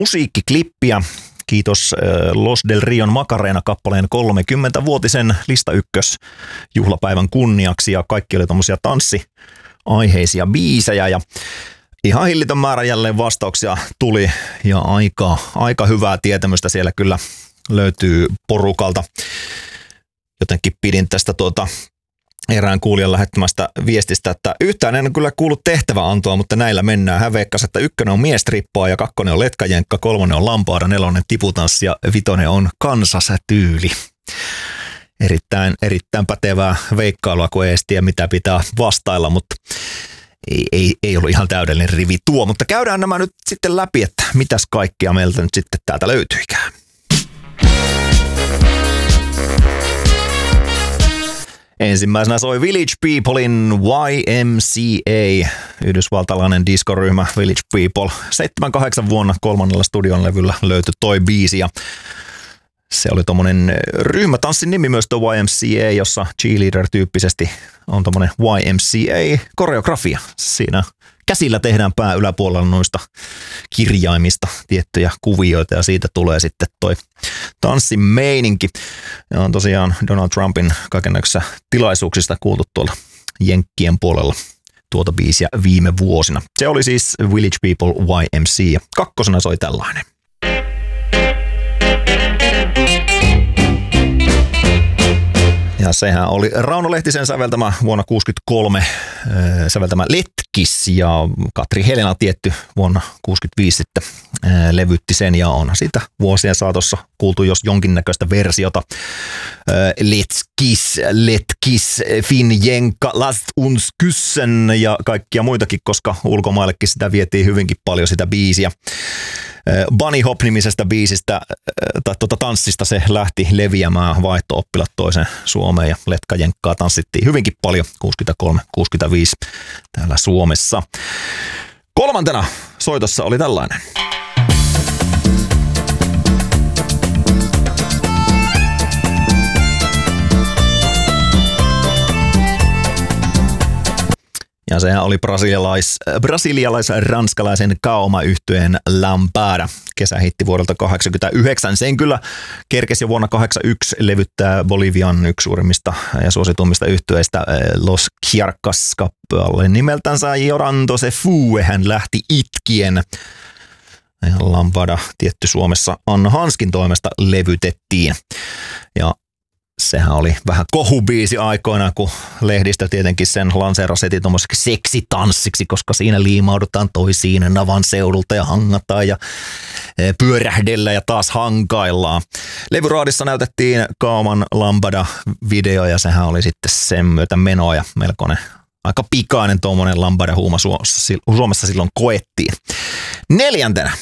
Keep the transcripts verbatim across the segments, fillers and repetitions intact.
musiikkiklippiä. Kiitos Los del Rion Macarena-kappaleen kolmekymmenvuotisen lista ykkös juhlapäivän kunniaksi ja kaikki oli tommosia tanssiaiheisia biisejä ja ihan hillitön määrä jälleen vastauksia tuli ja aika, aika hyvää tietämystä siellä kyllä löytyy porukalta. Jotenkin pidin tästä tuota erään kuulijan lähettämästä viestistä, että yhtään en kyllä kuullut tehtäväantoa, mutta näillä mennään. Hän veikkasi, että ykkönen on miestrippaa ja kakkonen on letkajenkka, kolmonen on lampaada, nelonen tiputanssi ja vitonen on kansastyyli. Erittäin, erittäin pätevää veikkailua, kun ei edes tiedä mitä pitää vastailla, mutta ei, ei, ei ollut ihan täydellinen rivi tuo. Mutta käydään nämä nyt sitten läpi, että mitäs kaikkia meiltä nyt sitten täältä löytyikään. Ensimmäisenä soi Village Peoplein Y M C A, yhdysvaltalainen diskoryhmä Village People. seitsemänkymmentäkahdeksan vuonna kolmannella studion levyllä löytyi toi biisi ja se oli tommonen ryhmätanssin nimi myös tuo Y M C A, jossa cheerleader-tyyppisesti on tommonen Y M C A-koreografia. Siinä käsillä tehdään pää yläpuolella noista kirjaimista tiettyjä kuvioita ja siitä tulee sitten toi tanssin meininki. Ja on tosiaan Donald Trumpin kaikennäköisissä tilaisuuksista kuultu tuolla Jenkkien puolella tuota biisiä viime vuosina. Se oli siis Village People Y M C ja kakkosena soi tällainen. Ja sehän oli Rauno Lehtisen säveltämä vuonna kuusikymmentäkolme säveltämä Letkis ja Katri Helena tietty vuonna kuusikymmentäviisi sitten levytti sen ja onhan siitä vuosien saatossa kuultu jos jonkinnäköistä versiota. Letkis, Letkis, Fin Jenka, Last uns kyssen ja kaikkia muitakin, koska ulkomaillekin sitä vietiin hyvinkin paljon sitä biisiä. Bunny Hop-nimisestä biisistä tai tuota tanssista se lähti leviämään, vaihto-oppilat toisen Suomeen ja letkajenkkaa tanssittiin hyvinkin paljon kuusikymmentäkolme kuusikymmentäviisi täällä Suomessa. Kolmantena soitossa oli tällainen. Ja sehän oli brasilialais, brasilialais-ranskalaisen Kaoma-yhtyeen Lambada, kesähitti vuodelta kahdeksankymmentäyhdeksän. Sen kyllä kerkesi jo vuonna kahdeksankymmentäyksi levyttää Bolivian yksi suurimmista ja suosituimmista yhtyeistä Los Kiarcas -kappale nimeltänsä Llorando se fue, hän lähti itkien. Ja Lambada tietty Suomessa Anna Hanskin toimesta levytettiin. Ja sehän oli vähän kohubiisi aikoina, kun lehdistö tietenkin sen lanseerasi heti tommoseksi seksitanssiksi, koska siinä liimaudutaan toisiin navan seudulta ja hangataan ja pyörähdellä ja taas hankaillaan. Levyraadissa näytettiin Kaoman Lambada-video ja sehän oli sitten sen myötä menoa ja melkoinen aika pikainen tuommoinen Lambada-huuma Suomessa silloin koettiin. Neljäntenä.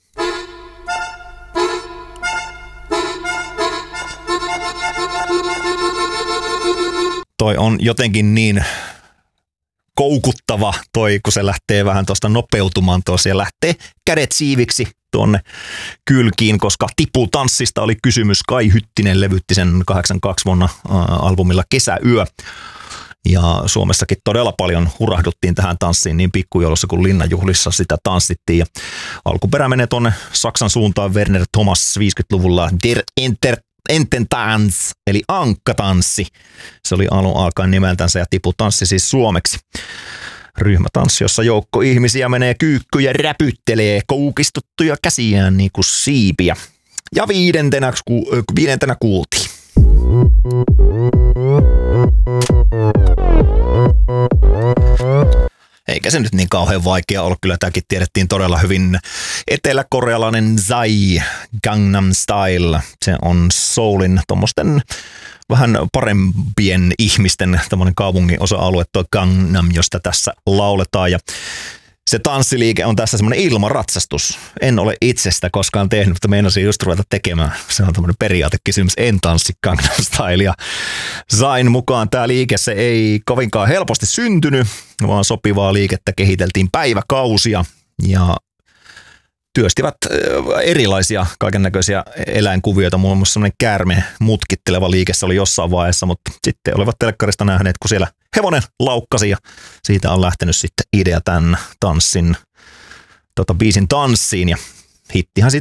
Toi on jotenkin niin koukuttava toi, kun se lähtee vähän tuosta nopeutumaan tuossa ja lähtee kädet siiviksi tuonne kylkiin, koska Tiputanssista oli kysymys. Kai Hyttinen levytti sen kahdeksankymmentäkaksi vuonna albumilla Kesäyö. Ja Suomessakin todella paljon hurahduttiin tähän tanssiin niin pikkujoulussa kuin linnanjuhlissa sitä tanssittiin. Ja alkuperä menee tuonne Saksan suuntaan Werner Thomas viisikymmentäluvulla Der Enter Ententans, eli ankkatanssi. Se oli alun alkaen nimeltänsä ja Tiputanssi siis suomeksi. Ryhmätanssi, jossa joukko ihmisiä menee kyykkyjä, räpyttelee koukistuttuja käsiään niin kuin siipiä. Ja viidentenä, ku, viidentenä kuultiin. Eikä se nyt niin kauhean vaikea ollut, kyllä tämäkin tiedettiin todella hyvin. Etelä-korealainen Psy, Gangnam Style. Se on soulin tommosten vähän parempien ihmisten tämmöinen kaupungin osa-alue, tuo Gangnam, josta tässä lauletaan. Ja se tanssiliike on tässä semmoinen ilmaratsastus. En ole itse sitä koskaan tehnyt, mutta meinasin just ruveta tekemään. Se on tämmöinen periaatekysymys. En tanssi Gangnam Stylea. Sain mukaan tämä liike, se ei kovinkaan helposti syntynyt, vaan sopivaa liikettä kehiteltiin päiväkausia ja työstivät erilaisia kaikennäköisiä eläinkuvioita. Muun muassa semmoinen käärme mutkitteleva liike se oli jossain vaiheessa, mutta sitten olivat telkkarista nähneet, kun siellä hevonen laukkasi ja siitä on lähtenyt sitten idea tämän tanssin, tota biisin tanssiin ja hittihan